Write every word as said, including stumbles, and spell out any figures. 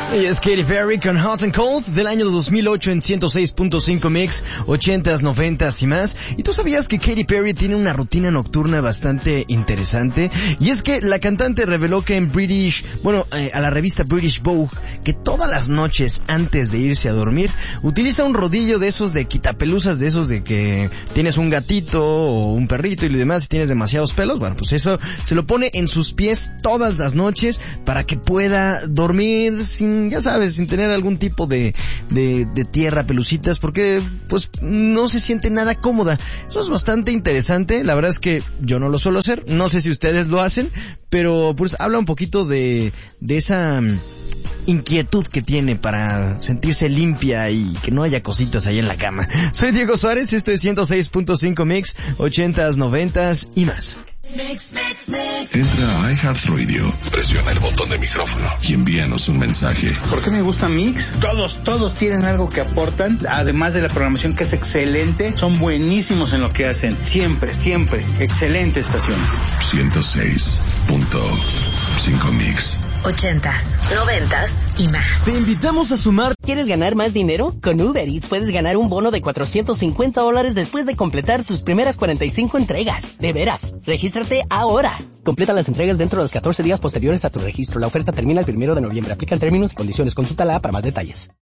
Y es Katy Perry con Hot and Cold del año dos mil ocho en ciento seis punto cinco Mix, ochentas, noventas y más. ¿Y tú sabías que Katy Perry tiene una rutina nocturna bastante interesante? Y es que la cantante reveló que en British, bueno, eh, a la revista British Vogue, que todas las noches antes de irse a dormir, utiliza un rodillo de esos de quitapelusas, de esos de que tienes un gatito o un perrito y lo demás y tienes demasiados pelos. Bueno, pues eso se lo pone en sus pies todas las noches para que pueda dormir sin, ya sabes, sin tener algún tipo de, de, de tierra, pelucitas, porque pues no se siente nada cómoda. Eso es bastante interesante. La verdad es que yo no lo suelo hacer, no sé si ustedes lo hacen, pero pues habla un poquito de, de esa inquietud que tiene para sentirse limpia y que no haya cositas ahí en la cama. Soy Diego Suárez, esto es ciento seis punto cinco Mix, ochentas, noventas y más. Mix, mix, mix. Entra a iHeartRadio, presiona el botón de micrófono y envíanos un mensaje. ¿Por qué me gusta Mix? Todos, todos tienen algo que aportan, además de la programación que es excelente, son buenísimos en lo que hacen, siempre, siempre, excelente estación. ciento seis punto cinco Mix. Ochentas, noventas y más. Te invitamos a sumar. ¿Quieres ganar más dinero? Con Uber Eats puedes ganar un bono de cuatrocientos cincuenta dólares después de completar tus primeras cuarenta y cinco entregas. De veras, regístrate ahora. Completa las entregas dentro de los catorce días posteriores a tu registro. La oferta termina el primero de noviembre. Aplican términos y condiciones. Consulta la para más detalles.